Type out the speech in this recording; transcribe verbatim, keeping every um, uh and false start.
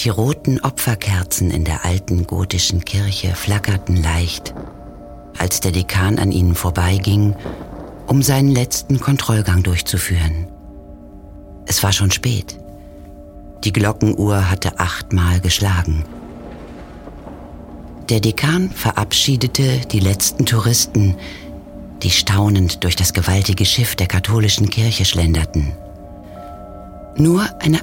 Die roten Opferkerzen in der alten gotischen Kirche flackerten leicht, als der Dekan an ihnen vorbeiging, um seinen letzten Kontrollgang durchzuführen. Es war schon spät. Die Glockenuhr hatte achtmal geschlagen. Der Dekan verabschiedete die letzten Touristen, die staunend durch das gewaltige Schiff der katholischen Kirche schlenderten. Nur eine